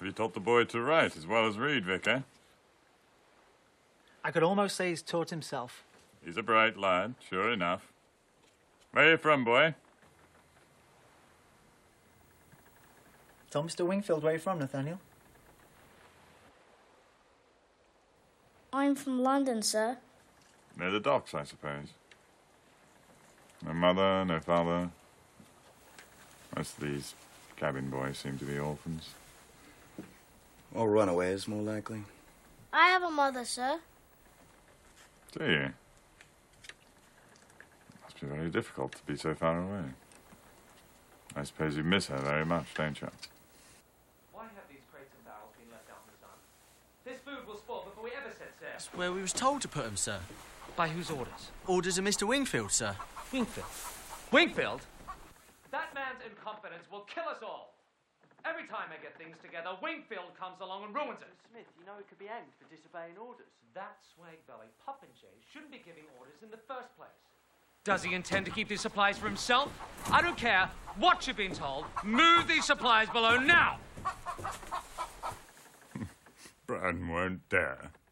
you taught the boy to write as well as read, Vicar. I could almost say he's taught himself. He's a bright lad, sure enough. Where are you from, boy? Tell Mr. Wingfield where you're from, Nathaniel. I'm from London, sir. Near the docks, I suppose. No mother, no father. Most of these cabin boys seem to be orphans. Or runaways, more likely. I have a mother, sir. Do you? Must be very difficult to be so far away. I suppose you miss her very much, don't you? Why have these crates and barrels been left out in the sun? This food will spoil before we ever set sail. That's where we was told to put them, sir. By whose orders? Orders of Mr. Wingfield, sir. Wingfield. Wingfield? That man's incompetence will kill us all. Every time I get things together, Wingfield comes along and ruins it. Smith, you know he could be hanged for disobeying orders. That swag-belly Popinjay shouldn't be giving orders in the first place. Does he intend to keep these supplies for himself? I don't care what you've been told. Move these supplies below now! Bran won't dare.